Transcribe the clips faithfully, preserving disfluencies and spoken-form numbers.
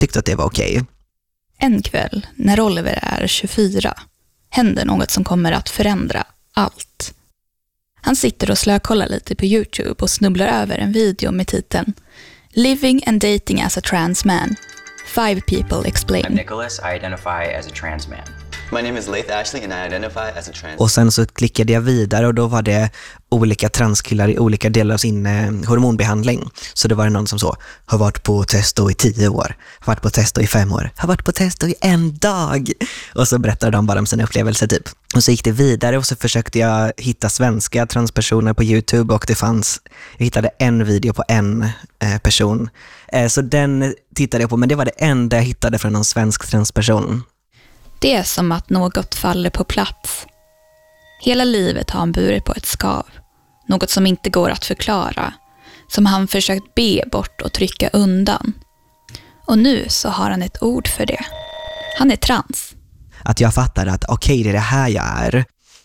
tyckte att det var okej. En kväll, när Oliver är tjugofyra, händer något som kommer att förändra allt. Han sitter och slökollar lite på YouTube och snubblar över en video med titeln Living and dating as a trans man. Five people explain. I'm Nicholas, I identify as a trans man. My name is Laith Ashley and I identify as a trans. Och sen så klickade jag vidare och då var det olika transkillar i olika delar av sin eh, hormonbehandling. Så det var det någon som så, har varit på testo i tio år, har varit på testo i fem år, har varit på testo i en dag. Och så berättade de bara om sina upplevelser typ. Och så gick det vidare och så försökte jag hitta svenska transpersoner på YouTube och det fanns, jag hittade en video på en eh, person. Eh, så den tittade jag på, men det var det enda jag hittade från någon svensk transperson. Det är som att något faller på plats. Hela livet har han burit på ett skav. Något som inte går att förklara. Som han försökt be bort och trycka undan. Och nu så har han ett ord för det. Han är trans. Att jag fattade att okej, okay, det är det här jag är.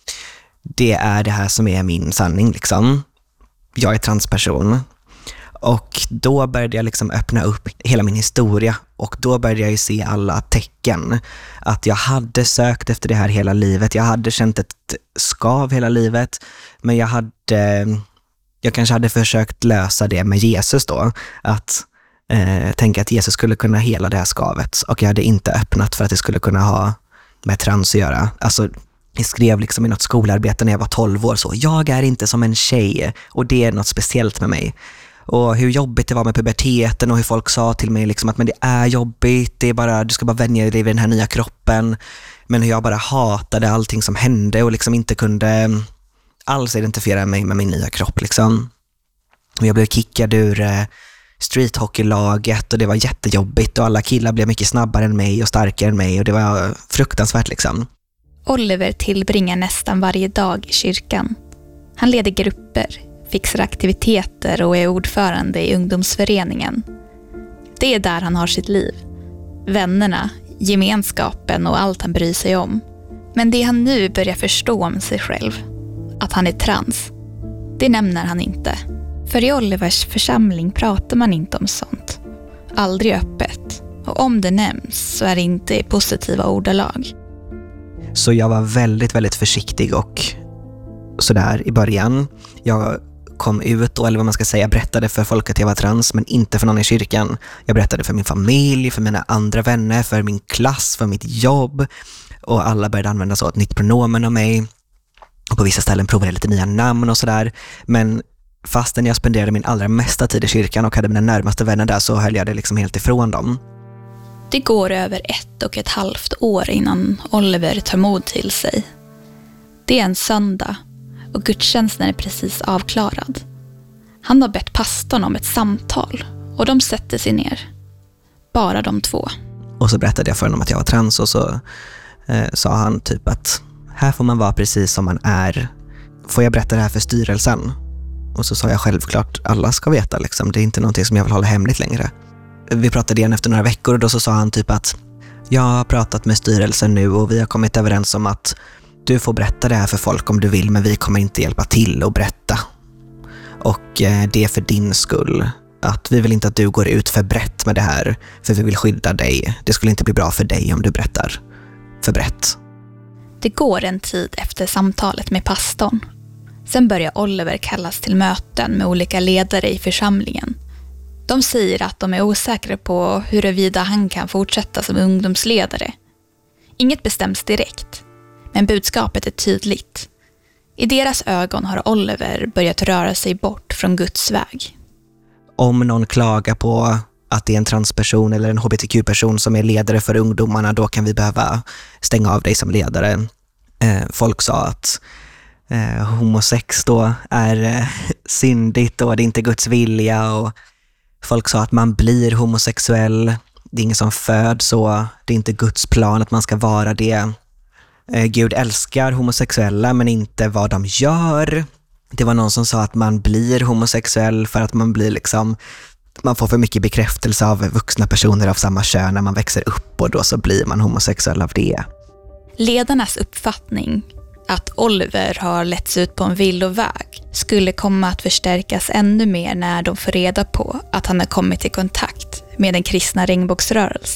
Det är det här som är min sanning liksom. Jag är transperson. Och då började jag liksom öppna upp hela min historia. Och då började jag ju se alla tecken. Att jag hade sökt efter det här hela livet. Jag hade känt ett skav hela livet. Men jag hade... Jag kanske hade försökt lösa det med Jesus då. Att eh, tänka att Jesus skulle kunna hela det här skavet. Och jag hade inte öppnat för att det skulle kunna ha med trans att göra. Alltså... Jag skrev liksom i något skolarbete när jag var tolv år så. Jag är inte som en tjej. Och det är något speciellt med mig. Och hur jobbigt det var med puberteten och hur folk sa till mig liksom att men det är jobbigt, det är bara, du ska bara vänja dig vid den här nya kroppen. Men hur jag bara hatade allting som hände och liksom inte kunde alls identifiera mig med min nya kropp liksom. Och jag blev kickad ur eh, streethockeylaget och det var jättejobbigt och alla killar blev mycket snabbare än mig och starkare än mig och det var fruktansvärt liksom. Oliver tillbringar nästan varje dag i kyrkan. Han leder grupper, fixar aktiviteter och är ordförande i ungdomsföreningen. Det är där han har sitt liv. Vännerna, gemenskapen och allt han bryr sig om. Men det han nu börjar förstå om sig själv, att han är trans, det nämner han inte. För i Olivers församling pratar man inte om sånt. Aldrig öppet. Och om det nämns så är det inte i positiva ordalag. Så jag var väldigt, väldigt försiktig och sådär i början. Jag kom ut då, eller vad man ska säga, berättade för folk att jag var trans, men inte för någon i kyrkan. Jag berättade för min familj, för mina andra vänner, för min klass, för mitt jobb. Och alla började använda så ett nytt pronomen av mig. Och på vissa ställen provade jag lite nya namn och sådär. Men fastän jag spenderade min allra mesta tid i kyrkan och hade mina närmaste vänner där så höll jag det liksom helt ifrån dem. Det går över ett och ett halvt år innan Oliver tar mod till sig. Det är en söndag och gudstjänsten är precis avklarad. Han har bett pastorn om ett samtal och de sätter sig ner. Bara de två. Och så berättade jag för honom att jag var trans och så eh, sa han typ att här får man vara precis som man är. Får jag berätta det här för styrelsen? Och så sa jag självklart, alla ska veta liksom. Det är inte någonting som jag vill hålla hemligt längre. Vi pratade igen efter några veckor och då så sa han typ att jag har pratat med styrelsen nu och vi har kommit överens om att du får berätta det här för folk om du vill, men vi kommer inte hjälpa till att berätta. Och eh, det är för din skull. Att vi vill inte att du går ut för brett med det här, för vi vill skydda dig. Det skulle inte bli bra för dig om du berättar för brett. Det går en tid efter samtalet med pastorn. Sen börjar Oliver kallas till möten med olika ledare i församlingen. De säger att de är osäkra på huruvida han kan fortsätta som ungdomsledare. Inget bestäms direkt, men budskapet är tydligt. I deras ögon har Oliver börjat röra sig bort från Guds väg. Om någon klagar på att det är en transperson eller en hbtq-person som är ledare för ungdomarna, då kan vi behöva stänga av dig som ledare. Eh, folk sa att eh, homosex då är eh, syndigt och det är inte Guds vilja, och folk sa att man blir homosexuell. Det är ingen som föds så. Det är inte Guds plan att man ska vara det. Eh, Gud älskar homosexuella men inte vad de gör. Det var någon som sa att man blir homosexuell för att man blir liksom, man får för mycket bekräftelse av vuxna personer av samma kön när man växer upp, och då så blir man homosexuell av det. Ledarnas uppfattning att Oliver har letts ut på en villoväg skulle komma att förstärkas ännu mer när de får reda på att han har kommit i kontakt med den kristna regnbågsrörelsen.